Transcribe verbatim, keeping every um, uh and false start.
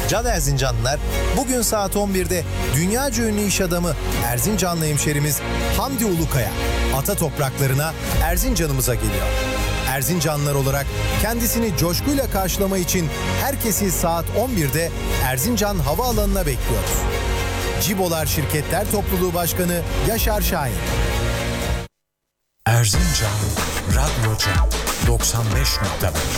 Can Erzincanlılar, bugün saat on birde dünyaca ünlü iş adamı Erzincanlı hemşerimiz Hamdi Ulukaya ata topraklarına Erzincan'ımıza geliyor. Erzincanlılar olarak kendisini coşkuyla karşılama için herkesi saat on birde Erzincan Havaalanı'na bekliyoruz. Cibolar Şirketler Topluluğu Başkanı Yaşar Şahin. Erzincan Radyoca doksan beş nokta beş